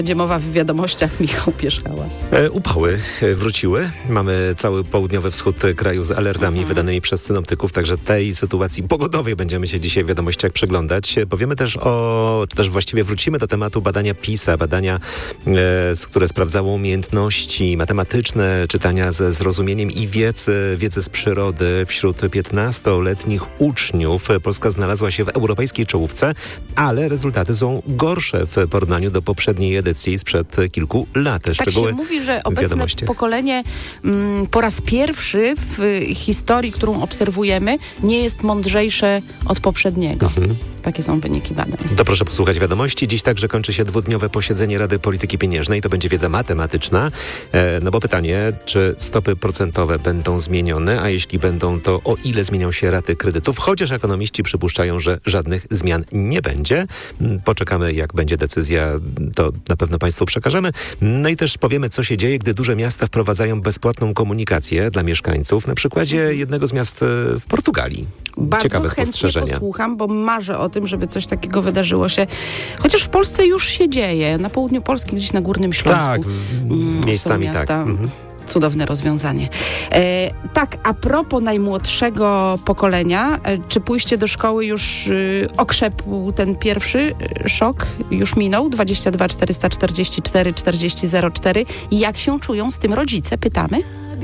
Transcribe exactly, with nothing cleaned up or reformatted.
Będzie mowa w wiadomościach, Michał Pierzchała. E, upały wróciły. Mamy cały południowy wschód kraju z alertami mhm. wydanymi przez synoptyków, także tej sytuacji pogodowej będziemy się dzisiaj w wiadomościach przyglądać. Powiemy też o, czy też właściwie wrócimy do tematu badania PISA, badania, e, które sprawdzało umiejętności matematyczne, czytania ze zrozumieniem i wiedzy, wiedzy z przyrody wśród piętnastoletnich uczniów. Polska znalazła się w europejskiej czołówce, ale rezultaty są gorsze w porównaniu do poprzedniej edycji sprzed kilku lat. Tak Szczegóły się mówi, że obecne pokolenie m, po raz pierwszy w historii, którą obserwujemy, nie jest mądrzejsze od poprzedniego. Mhm. Takie są wyniki badań. To proszę posłuchać wiadomości. Dziś także kończy się dwudniowe posiedzenie Rady Polityki Pieniężnej. To będzie wiedza matematyczna. E, no bo pytanie, czy stopy procentowe będą zmienione, a jeśli będą, to o ile zmienią się raty kredytów? Chociaż ekonomiści przypuszczają, że żadnych zmian nie będzie. Poczekamy, jak będzie decyzja, to na pewno Państwu przekażemy. No i też powiemy, co się dzieje, gdy duże miasta wprowadzają bezpłatną komunikację dla mieszkańców. Na przykładzie jednego z miast w Portugalii. Bardzo Ciekawe chętnie spostrzeżenia. posłucham, bo marzę o tym, żeby coś takiego wydarzyło się. Chociaż w Polsce już się dzieje. Na południu Polski, gdzieś na Górnym Śląsku. Tak, mm, miejscami są miasta. tak. Mhm. Cudowne rozwiązanie. E, tak, a propos najmłodszego pokolenia, e, czy pójście do szkoły już y, okrzepł ten pierwszy y, szok? Już minął? dwadzieścia dwa czterysta czterdzieści cztery czterdzieści zero cztery. I jak się czują z tym rodzice? Pytamy.